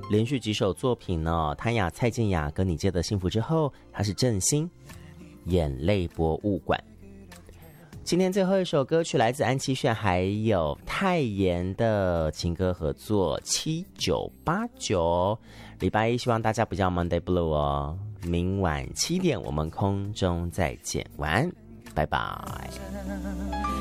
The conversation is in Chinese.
连续几首作品呢，谭雅、蔡健雅跟你借的幸福之后，他是郑兴，眼泪博物馆。今天最后一首歌曲来自安七炫还有泰妍的情歌合作7989，礼拜一希望大家不叫 Monday Blue 哦。明晚7点我们空中再见，晚安，拜拜。